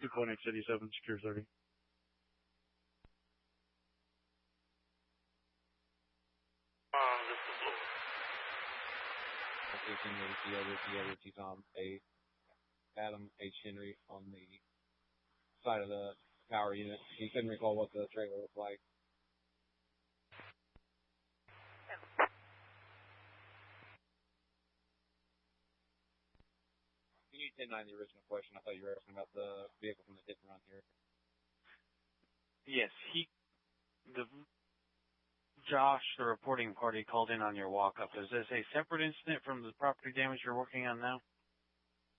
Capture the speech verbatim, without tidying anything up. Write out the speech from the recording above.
two point eight City seven, Secure thirty. Um, this is Lord. Okay, Henry, the other, the other T-Com, a Adam H. Henry on the side of the power unit. He couldn't recall what the trailer looked like. Can you ten nine the original question? I thought you were asking about the vehicle from the hit and run here. Yes, he, the Josh, the reporting party, called in on your walk-up. Is this a separate incident from the property damage you're working on now?